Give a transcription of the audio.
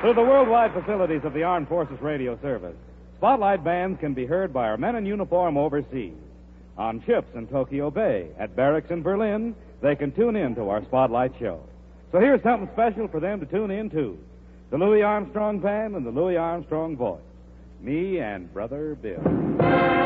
Through the worldwide facilities of the Armed Forces Radio Service, Spotlight bands can be heard by our men in uniform overseas. On ships in Tokyo Bay, at barracks in Berlin, they can tune in to our Spotlight show. So here's something special for them to tune in to. The Louis Armstrong Band and the Louis Armstrong Voice. Me and Brother Bill.